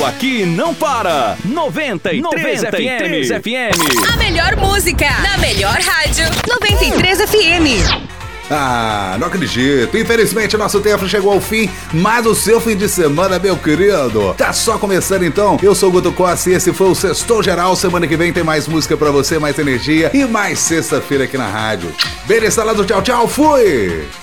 rádio aqui não para. 93 FM. A melhor música, na melhor rádio. 93 FM. Ah, não acredito. Infelizmente, nosso tempo chegou ao fim, mas o seu fim de semana, meu querido, tá só começando então. Eu sou o Guto Costa e esse foi o Sextou Geral. Semana que vem tem mais música pra você, mais energia e mais sexta-feira aqui na rádio. Beijo, salado, tchau, tchau, fui!